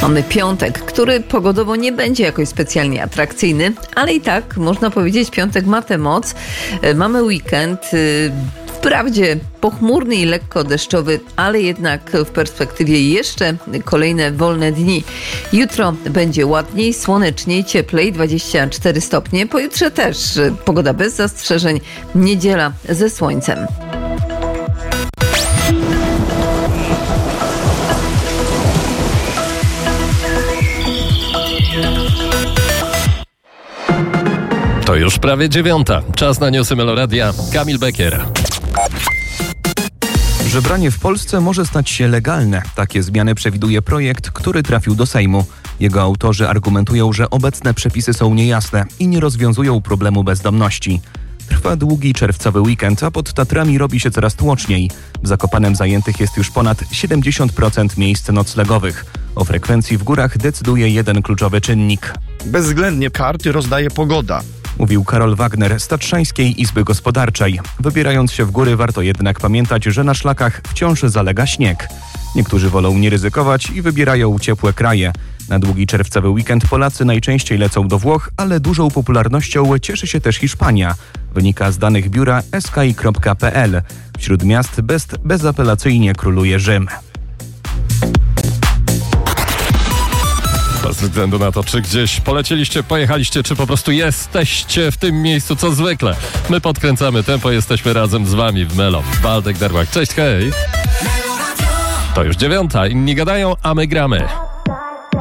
Mamy piątek, który pogodowo nie będzie jakoś specjalnie atrakcyjny, ale i tak można powiedzieć, piątek ma tę moc. Mamy weekend, wprawdzie pochmurny i lekko deszczowy, ale jednak w perspektywie jeszcze kolejne wolne dni. Jutro będzie ładniej, słoneczniej, cieplej, 24 stopnie. Pojutrze też pogoda bez zastrzeżeń, niedziela ze słońcem. To już prawie 9:00. Czas na newsy Meloradia. Kamil Bekier. Żebranie w Polsce może stać się legalne. Takie zmiany przewiduje projekt, który trafił do Sejmu. Jego autorzy argumentują, że obecne przepisy są niejasne i nie rozwiązują problemu bezdomności. Trwa długi czerwcowy weekend, a pod Tatrami robi się coraz tłoczniej. W Zakopanem zajętych jest już ponad 70% miejsc noclegowych. O frekwencji w górach decyduje jeden kluczowy czynnik. Bezwzględnie karty rozdaje pogoda. Mówił Karol Wagner z Tatrzańskiej Izby Gospodarczej. Wybierając się w góry, warto jednak pamiętać, że na szlakach wciąż zalega śnieg. Niektórzy wolą nie ryzykować i wybierają ciepłe kraje. Na długi czerwcowy weekend Polacy najczęściej lecą do Włoch, ale dużą popularnością cieszy się też Hiszpania. Wynika z danych biura sky.pl. Wśród miast bezapelacyjnie króluje Rzym. Bez względu na to, czy gdzieś polecieliście, pojechaliście, czy po prostu jesteście w tym miejscu, co zwykle. My podkręcamy tempo, jesteśmy razem z wami w Melo. Waldek Darłak, cześć, hej! To już 9:00, inni gadają, a my gramy.